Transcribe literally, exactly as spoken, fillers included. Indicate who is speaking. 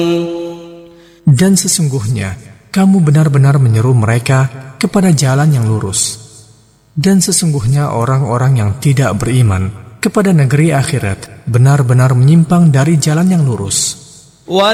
Speaker 1: Dan sesungguhnya kamu benar-benar menyeru mereka kepada jalan yang lurus. Dan sesungguhnya orang-orang yang tidak beriman kepada negeri akhirat benar-benar menyimpang dari jalan yang lurus.